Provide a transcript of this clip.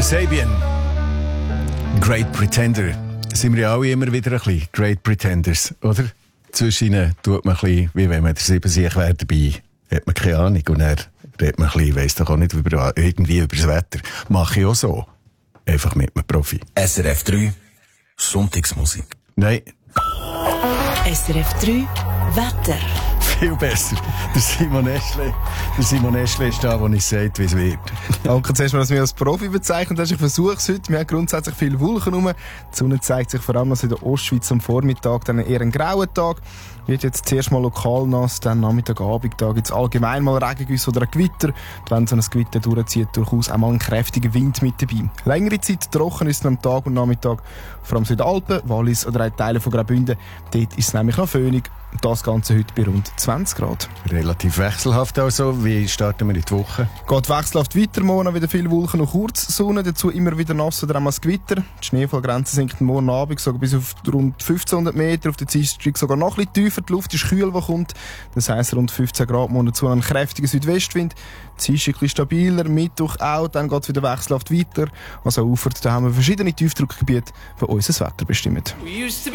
Sabian. Great Pretender. Sind wir ja alle immer wieder ein bisschen Great Pretenders, oder? Zwischen ihnen tut man ein bisschen, wie wenn man der Siebensieg wäre dabei. Hat man keine Ahnung. Und er redet man ein bisschen, weiss doch auch nicht, irgendwie über das Wetter. Mache ich auch so. Einfach mit einem Profi. SRF 3 Sonntagsmusik. Nein. SRF 3 Wetter. Viel besser. Der Simon Eschle ist da, wo ich sage, wie es wird. Danke zuerst mal, dass du mich als Profi bezeichnet hast. Ich versuche es heute. Wir haben grundsätzlich viele Wolken rum. Die Sonne zeigt sich vor allem in der Ostschweiz am Vormittag, dann eher ein grauer Tag. Wird jetzt zuerst mal lokal nass, dann Nachmittag, Abend, da gibt es allgemein mal Regengüsse oder ein Gewitter. Und wenn so ein Gewitter durchzieht, durchaus auch mal ein kräftiger Wind mit dabei. Längere Zeit trocken ist es am Tag und Nachmittag, vor allem Südalpen, Wallis oder auch Teile von Graubünden. Dort ist es nämlich noch föhnig. Und das Ganze heute bei rund 20 Grad. Relativ wechselhaft also. Wie starten wir in die Woche? Geht wechselhaft weiter, morgen wieder viele Wolken und Kurzsonne, dazu immer wieder nass oder einmal das Gewitter. Die Schneefallgrenze sinkt morgen Abend sogar bis auf rund 1500 Meter, auf der Dienstag sogar noch ein bisschen tiefer. Die Luft ist kühl, die kommt. Das heisst rund 15 Grad, morgen dazu ein kräftiger Südwestwind. Dienstag ein bisschen stabiler, Mittwoch auch, dann geht es wieder wechselhaft weiter. Also Ufer, da haben wir verschiedene Tiefdruckgebiete, die unser Wetter bestimmen.